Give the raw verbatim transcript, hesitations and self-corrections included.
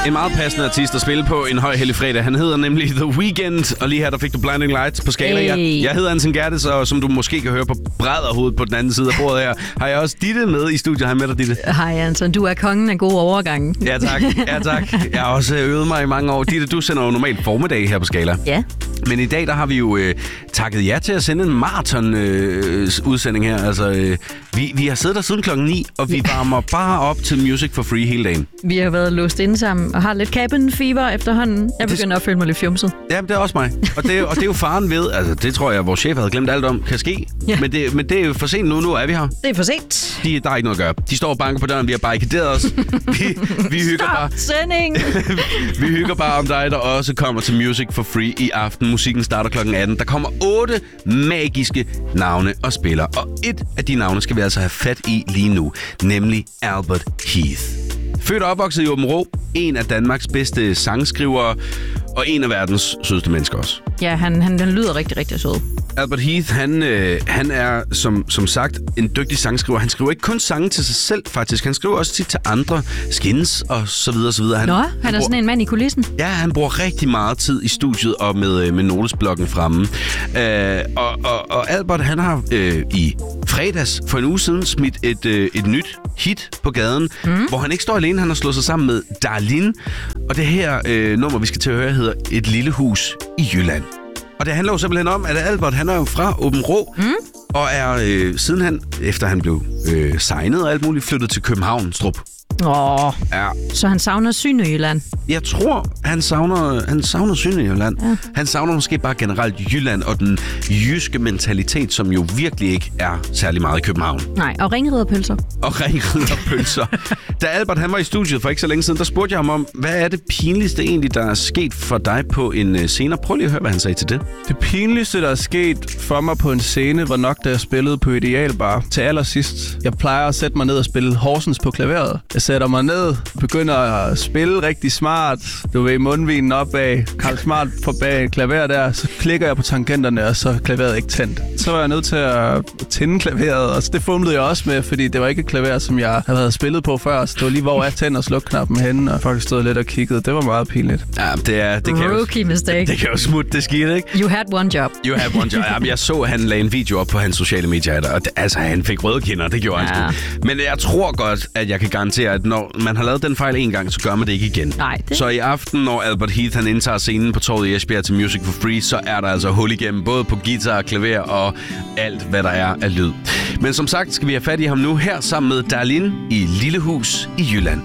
En meget passende artist at spille på en høj hellig fredag. Han hedder nemlig The Weeknd, og lige her der fik du Blinding Lights på skala. Hey. Jeg, jeg hedder Anton Gerdes, og som du måske kan høre på brædderhovedet på den anden side af bordet her, har jeg også Ditte med i studiet. Hej med dig, Ditte. Hej Anton, du er kongen af gode overgange. Ja tak, ja tak. Jeg har også øvet mig i mange år. Ditte, du sender jo normalt formiddag her på skala. Ja. Men i dag der har vi jo øh, takket ja til at sende en maraton øh, udsending her. Altså, øh, vi, vi har siddet der siden klokken ni, og vi varmer bare op til Music for Free hele dagen. Vi har været låst inde sammen og har lidt cabin fever efterhånden. Jeg begynder at føle mig lidt fjumset. Ja, det er også mig. Og det, er, og det er jo faren ved, altså det tror jeg, vores chef havde glemt alt om, kan ske. Ja. Men, det, men det er jo for sent nu, nu er vi her. Det er for sent. De, der er ikke noget at gøre. De står og banker på døren, vi har barrikaderet os. Vi, vi hygger bare. Sending! Vi hygger bare om dig, der også kommer til Music for Free i aften. Musikken starter klokken atten. Der kommer otte magiske navne og spillere. Og et af de navne skal vi altså have fat i lige nu, nemlig Albert Heath. Født og opvokset i Aabenraa, en af Danmarks bedste sangskrivere, og en af verdens sødeste mennesker også. Ja, han, han, han lyder rigtig, rigtig sød. Albert Heath, han, øh, han er som, som sagt en dygtig sangskriver. Han skriver ikke kun sange til sig selv, faktisk. Han skriver også tit til andre, Skins og så videre, så videre. Han, Nå, han, han er bruger, sådan en mand i kulissen. Ja, han bruger rigtig meget tid i studiet og med, med notesblokken fremme. Øh, og, og, og Albert, han har øh, i fredags for en uge siden smidt et, øh, et nyt hit på gaden, mm. hvor han ikke står alene. Han har slået sig sammen med Darlene. Og det her øh, nummer, vi skal til at høre, hedder Et lille hus i Jylland. Og det handler jo simpelthen om, at Albert, han er jo fra Aabenraa, mm. og er øh, siden han, efter han blev øh, signet og alt muligt, flyttet til København, Strup. Åh, Ja. så han savner Sønderjylland. Jeg tror, han savner, han savner Sønderjylland. Ja. Han savner måske bare generelt Jylland og den jyske mentalitet, som jo virkelig ikke er særlig meget i København. Nej, og ringriderpølser. Og ringriderpølser. Da Albert han var i studiet for ikke så længe siden, der spurgte jeg ham om, hvad er det pinligste egentlig, der er sket for dig på en uh, scene? Prøv lige at høre, hvad han sagde til det. Det pinligste, der er sket for mig på en scene, var nok, da jeg spillede på Idealbar til allersidst. Jeg plejer at sætte mig ned og spille Horsens på klaveret. Jeg sætter mig ned, begynder at spille rigtig smart. Du ved, mundvinen opad, Karl Smart på bag klaver der. Så klikker jeg på tangenterne, og så er klaveret ikke tændt. Så var jeg nødt til at tænde klaveret, og det fumlede jeg også med, fordi det var ikke et klaver, som jeg havde spillet på før. Så det var lige, hvor jeg tændte og slukkede knappen henne, og folk stod lidt og kiggede. Det var meget pinligt. Ja, det er... Det kan Rookie jo, mistake. Det kan jo smutte, det skidt, ikke? You had one job. You had one job. Ja, jeg så, at han lagde en video op på hans sociale medier, og det, altså, han fik røde kinder, det gjorde ja. han sgu. Men jeg tror godt, at jeg kan garantere, at når man har lavet den fejl en gang, så gør man det ikke igen. Nej, det... Så i aften, når Albert Heath han indtager scenen på torvet i Esbjerg til Music for Free, så er der altså hul igennem, både på guitar, klaver og alt, hvad der er af lyd. Men som sagt, skal vi have fat i ham nu her sammen med Darlene i Lille Hus i Jylland.